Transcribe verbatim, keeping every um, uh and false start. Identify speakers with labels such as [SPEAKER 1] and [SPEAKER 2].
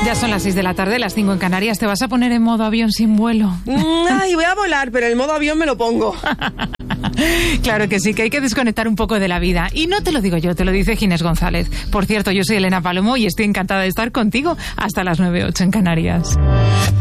[SPEAKER 1] Ya son las seis de la tarde, las cinco en Canarias. ¿Te vas a poner en modo avión sin vuelo?
[SPEAKER 2] Ay, voy a volar, pero el modo avión me lo pongo.
[SPEAKER 1] Claro que sí, que hay que desconectar un poco de la vida. Y no te lo digo yo, te lo dice Ginés González. Por cierto, yo soy Elena Palomo y estoy encantada de estar contigo hasta las nueve ocho en Canarias.